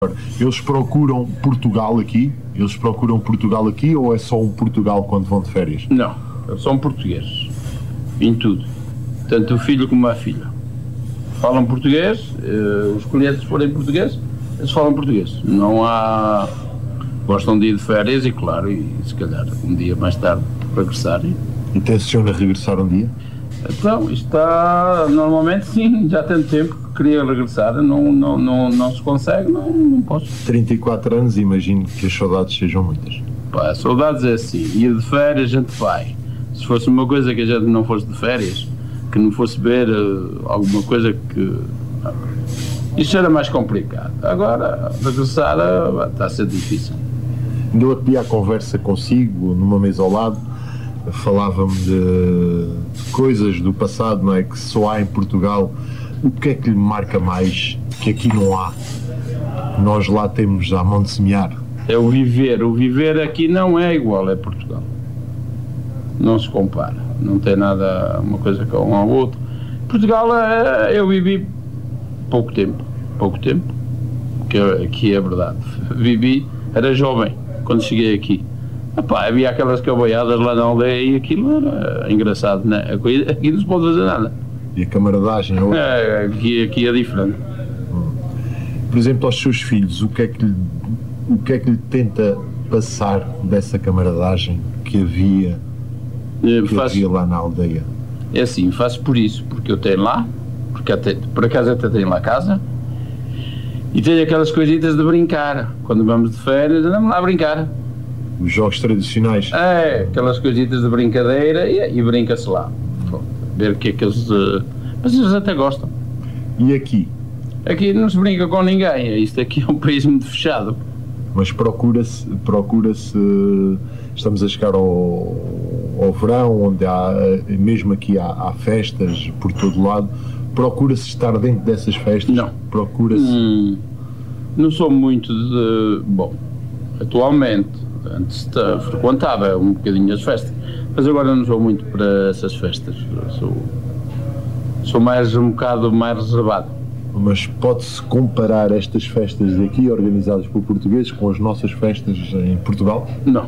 Eles procuram Portugal aqui? Eles procuram Portugal aqui ou é só um Portugal quando vão de férias? Não, eles são portugueses. Em tudo. Tanto o filho como a filha. Falam português, os clientes forem portugueses, eles falam português. Não há... Gostam de ir de férias e, claro, e se calhar um dia mais tarde regressarem. E tenciona regressar um dia? Então, isto está... Normalmente sim, já tem tempo que queria regressar, não se consegue, não posso. 34 anos, imagino que as saudades sejam muitas. Pá, saudades é assim, ir de férias a gente vai. Se fosse uma coisa que a gente não fosse de férias, que não fosse ver alguma coisa que... Isso era mais complicado. Agora, regressar está a ser difícil. Eu aqui à conversa consigo, numa mesa ao lado, falava-me de coisas do passado, não é? Que só há em Portugal. O que é que lhe marca mais que aqui não há? Nós lá temos à mão de semear. É o viver aqui não é igual a Portugal. Não se compara, não tem nada uma coisa com a outra. Portugal, eu vivi pouco tempo, que é verdade. Vivi, era jovem quando cheguei aqui. Epá, havia aquelas caboiadas lá na aldeia e aquilo era engraçado, né? Aqui não se pode fazer nada. E a camaradagem é outra? Aqui é diferente. Por exemplo, aos seus filhos, o que é que lhe tenta passar dessa camaradagem que havia lá na aldeia? É assim, faço por isso, porque eu tenho lá, porque por acaso até tenho lá casa, e tenho aquelas coisitas de brincar. Quando vamos de férias, andamos lá a brincar. Os jogos tradicionais? Aquelas coisitas de brincadeira e brinca-se lá. Ver o que é que eles... Mas eles até gostam. E aqui? Aqui não se brinca com ninguém, isto aqui é um país muito fechado. Mas procura-se, estamos a chegar ao verão, onde há, mesmo aqui há festas por todo lado, procura-se estar dentro dessas festas? Não. Procura-se... Não sou muito de... Bom, atualmente, antes frequentava um bocadinho as festas, mas agora não sou muito para essas festas, sou mais um bocado mais reservado. Mas pode-se comparar estas festas daqui, organizadas por portugueses, com as nossas festas em Portugal? Não.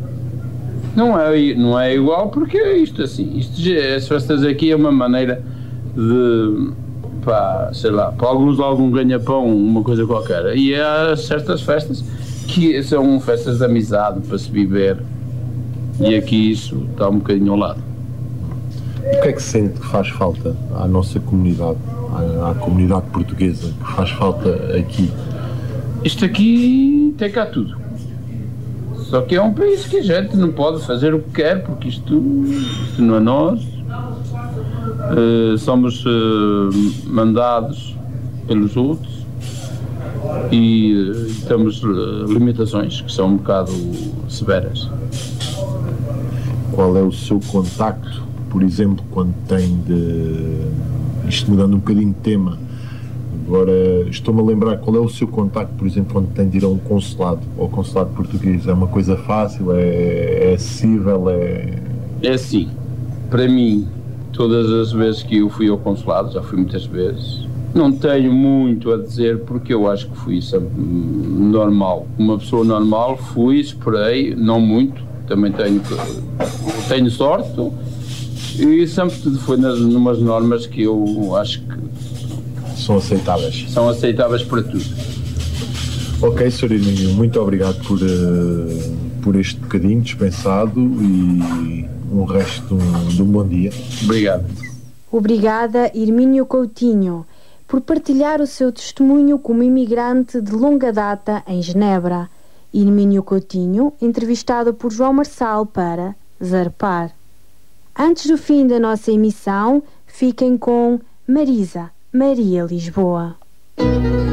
Não é igual, porque isto assim, as festas aqui é uma maneira de, sei lá, para alguns algum ganha-pão, uma coisa qualquer. E há certas festas que são festas de amizade, para se viver. E aqui isso está um bocadinho ao lado. O que é que sente que faz falta à nossa comunidade, à comunidade portuguesa, que faz falta aqui? Isto aqui tem cá tudo. Só que é um país que a gente não pode fazer o que quer, porque isto não é nós. Somos mandados pelos outros e temos limitações que são um bocado severas. Qual é o seu contacto, por exemplo, quando tem isto mudando um bocadinho de tema, agora estou-me a lembrar, qual é o seu contacto, por exemplo, quando tem de ir a um consulado, ao consulado português? É uma coisa fácil, é acessível, É assim, para mim, todas as vezes que eu fui ao consulado, já fui muitas vezes, não tenho muito a dizer, porque eu acho que fui sempre normal, uma pessoa normal, fui, esperei, não muito, também tenho sorte, e sempre foi numas normas que eu acho que são aceitáveis. São aceitáveis para tudo. Ok, Sr. Hermínio, muito obrigado por este bocadinho dispensado e um resto de um bom dia. Obrigado. Obrigada, Hermínio Coutinho, por partilhar o seu testemunho como imigrante de longa data em Genebra. Hermínio Coutinho, entrevistado por João Marçal para Zarpar. Antes do fim da nossa emissão, fiquem com Marisa, Maria Lisboa.